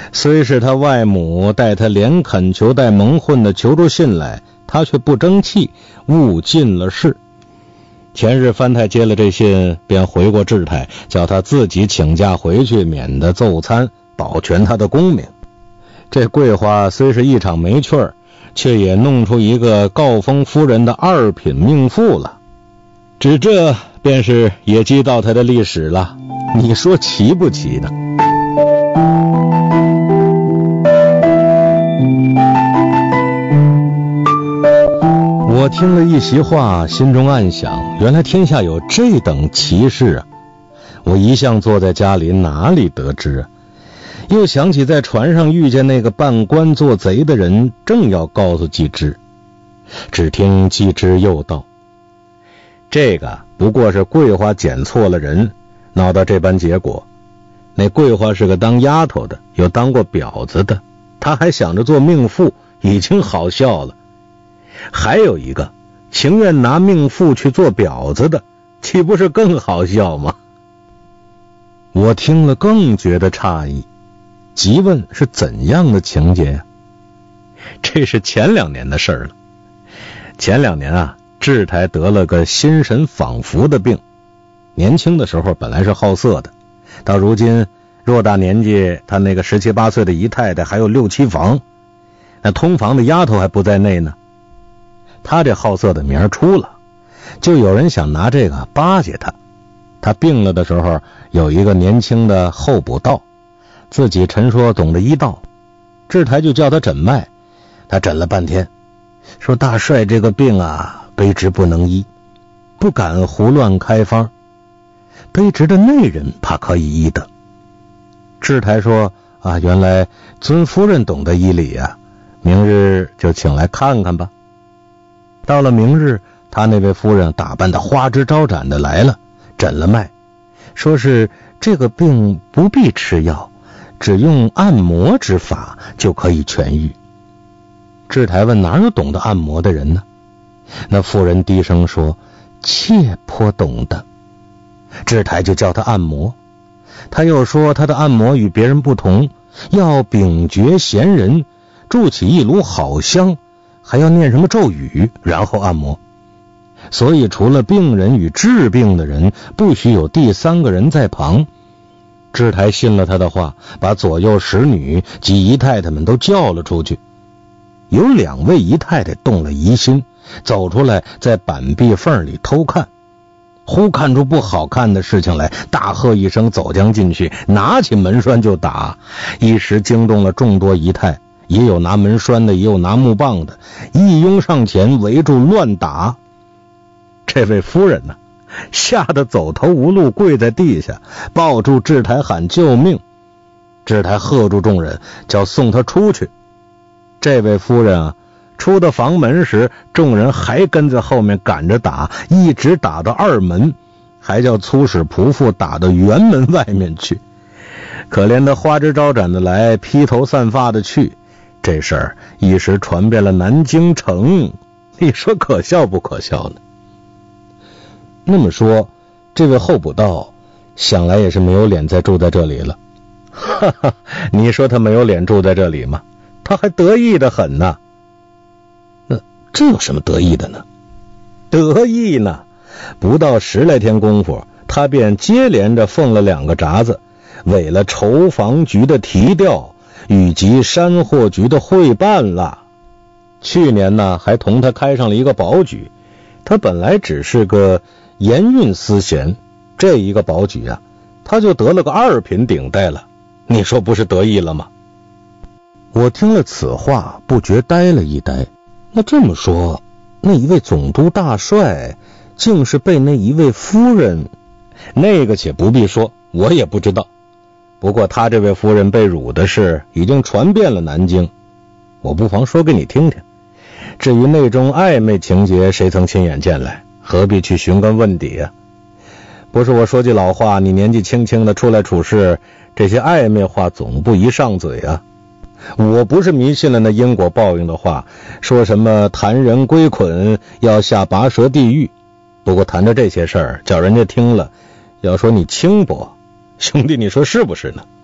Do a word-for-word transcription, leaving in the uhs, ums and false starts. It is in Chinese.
虽是他外母带他连恳求带蒙混的求出信来，他却不争气，误尽了事。前日藩太接了这信，便回过智太，叫他自己请假回去，免得奏参，保全他的功名。这桂花虽是一场没趣儿，却也弄出一个诰封夫人的二品命妇了。只这便是野鸡道台的历史了，你说奇不奇呢？我听了一席话，心中暗想，原来天下有这等奇事啊！我一向坐在家里，哪里得知啊？又想起在船上遇见那个扮官做贼的人，正要告诉季之，只听季之又道：这个不过是桂花捡错了人，闹到这般结果。那桂花是个当丫头的，有当过婊子的，她还想着做命妇，已经好笑了。还有一个情愿拿命妇去做婊子的，岂不是更好笑吗？我听了更觉得诧异，急问是怎样的情节呀？这是前两年的事了。前两年啊，智台得了个心神仿佛的病。年轻的时候本来是好色的，到如今偌大年纪，他那个十七八岁的姨太太还有六七房，那通房的丫头还不在内呢。他这好色的名出了，就有人想拿这个巴结他。他病了的时候，有一个年轻的候补道，自己陈说懂得医道，智台就叫他诊脉。他诊了半天，说大帅这个病啊，卑职不能医，不敢胡乱开方，卑职的内人怕可以医的。智台说啊，原来尊夫人懂得医理啊，明日就请来看看吧。到了明日，他那位夫人打扮的花枝招展的来了，诊了脉，说是这个病不必吃药，只用按摩之法就可以痊愈。智台问哪有懂得按摩的人呢？那妇人低声说，妾颇懂得。智台就叫他按摩。他又说他的按摩与别人不同，要秉绝贤人，筑起一炉好香，还要念什么咒语，然后按摩。所以除了病人与治病的人，不许有第三个人在旁。智台信了他的话，把左右使女及姨太太们都叫了出去。有两位姨太太动了疑心，走出来在板壁缝里偷看，忽看出不好看的事情来，大喝一声，走将进去，拿起门栓就打，一时惊动了众多姨太，也有拿门栓的，也有拿木棒的，一拥上前围住乱打。这位夫人呢，吓得走投无路，跪在地下，抱住智台喊救命。智台喝住众人，叫送他出去。这位夫人啊，出到房门时，众人还跟在后面赶着打，一直打到二门，还叫粗使仆妇打到辕门外面去。可怜的花枝招展的来，披头散发的去，这事儿一时传遍了南京城，你说可笑不可笑呢？那么说，这位候补道想来也是没有脸再住在这里了。哈哈，你说他没有脸住在这里吗？他还得意的很呢。那这有什么得意的呢？得意呢，不到十来天功夫，他便接连着奉了两个札子，委了筹防局的提调，以及山货局的会办了。去年呢，还同他开上了一个保举。他本来只是个盐运司衔，这一个保举啊，他就得了个二品顶戴了。你说不是得意了吗？我听了此话，不觉呆了一呆。那这么说，那一位总督大帅竟是被那一位夫人，那个且不必说，我也不知道。不过他这位夫人被辱的事已经传遍了南京，我不妨说给你听听。至于内中暧昧情节，谁曾亲眼见来，何必去寻根问底啊？不是我说句老话，你年纪轻轻的出来处事，这些暧昧话总不宜上嘴啊。我不是迷信了那因果报应的话，说什么谈人归捆，要下拔舌地狱。不过谈着这些事儿，叫人家听了要说你轻薄，兄弟你说是不是呢？